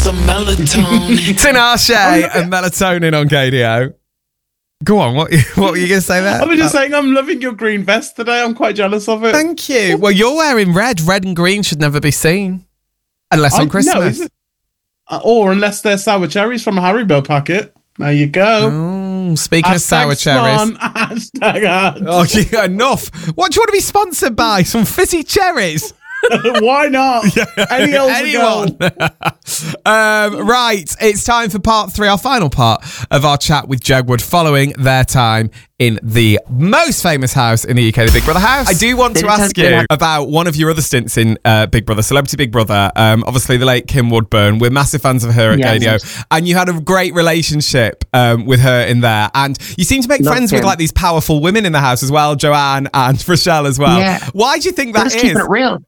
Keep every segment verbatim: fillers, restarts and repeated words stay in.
some melatonin. Tinashe and Melatonin on K D O. Go on, what, what were you going to say there? I was just saying, I'm loving your green vest today. I'm quite jealous of it. Thank you. Well, you're wearing red. Red and green should never be seen. Unless I, on Christmas. No, is it? Uh, or unless they're sour cherries from a Haribo packet. There you go. Oh, speaking Hashtag of sour cherries. Spawn, hashtag ads. Oh, yeah, enough. What do you want to be sponsored by? Some fizzy cherries? Why not? Yeah. Any else Anyone? um, right, it's time for part three, our final part of our chat with Jegwood following their time in the most famous house in the U K, the Big Brother house. I do want to ask you about one of your other stints in uh, Big Brother, Celebrity Big Brother. Um, obviously, the late Kim Woodburn. We're massive fans of her at yes. K D O. And you had a great relationship um, with her in there. And you seem to make Love friends Kim. with like these powerful women in the house as well, Joanne and Rochelle as well. Yeah. Why do you think We're that just is? keeping it real.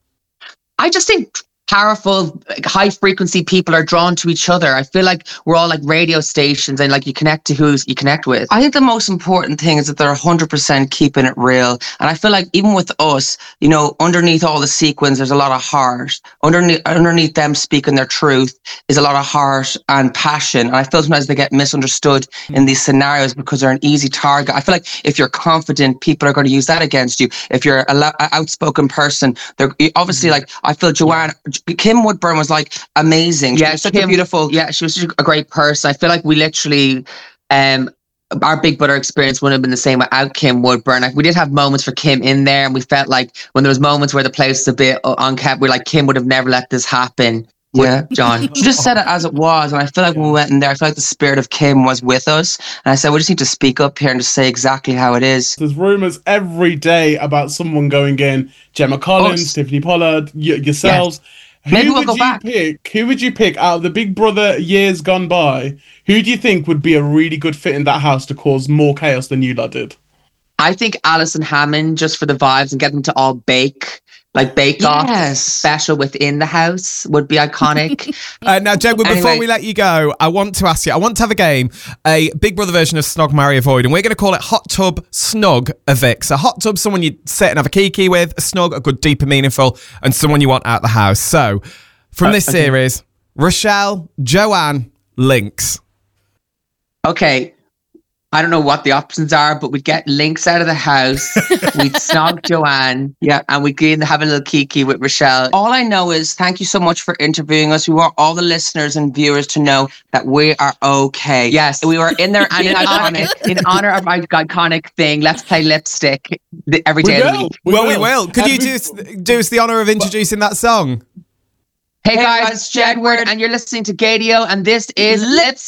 I just think powerful, like, high frequency people are drawn to each other. I feel like we're all like radio stations and like you connect to who you connect with. I think the most important thing is that they're one hundred percent keeping it real. And I feel like even with us, you know, underneath all the sequins, there's a lot of heart. Underneath, underneath them speaking their truth is a lot of heart and passion. And I feel sometimes they get misunderstood in these scenarios because they're an easy target. I feel like if you're confident, people are going to use that against you. If you're an lo- outspoken person, they're obviously like, I feel Joanne, Kim Woodburn was like amazing. She Yeah, was such Kim- a beautiful, yeah, she was such a great person. I feel like we literally, um, our Big Brother experience wouldn't have been the same without Kim Woodburn. Like we did have moments for Kim in there, and we felt like when there was moments where the place was a bit unkept, we're like, Kim would have never let this happen. Yeah, John. She just said it as it was, and I feel like when we went in there, I feel like the spirit of Kim was with us, and I said we just need to speak up here and just say exactly how it is. There's rumours every day about someone going in. Gemma Collins, Us. Tiffany Pollard, y- yourselves. Maybe Who we'll would go you back. pick? Who would you pick out of the Big Brother years gone by? Who do you think would be a really good fit in that house to cause more chaos than you lot did? I think Alison Hammond, just for the vibes and get them to all bake, like bake off Yes. special within the house would be iconic. Uh, now, Jegwood, before Anyway. we let you go, I want to ask you, I want to have a game, a Big Brother version of Snog, Marry, Avoid, and we're going to call it Hot Tub Snog Evict. So hot tub, someone you sit and have a kiki with, a snog, a good, deep and meaningful, and someone you want out the house. So, from this Uh, okay. series, Rochelle, Joanne, Lynx. Okay, I don't know what the options are, but we'd get Lynx out of the house, we'd snog Joanne, yeah, and we'd go in and have a little kiki with Rochelle. All I know is thank you so much for interviewing us. We want all the listeners and viewers to know that we are okay. Yes, we were in there and in iconic, in honor of our iconic thing. Let's play lipstick th- every day We of the will. week. We well, we will. will. Could you Every- do, us- do us the honour of introducing that song? Hey guys, it's Jedward, and you're listening to Gadio, and this is Lipstick.